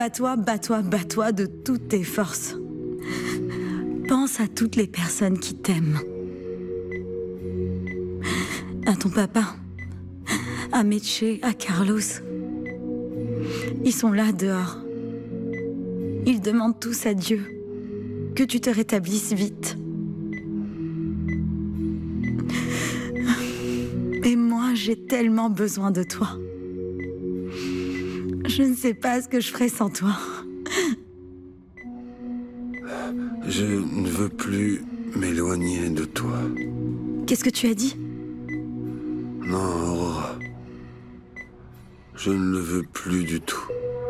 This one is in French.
Bats-toi, bats-toi, bats-toi de toutes tes forces. Pense à toutes les personnes qui t'aiment. À ton papa, à Meche, à Carlos. Ils sont là dehors. Ils demandent tous à Dieu que tu te rétablisses vite. Et moi, j'ai tellement besoin de toi. Je ne sais pas ce que je ferais sans toi. Je ne veux plus m'éloigner de toi. Qu'est-ce que tu as dit? Non, Aurora. Je ne le veux plus du tout.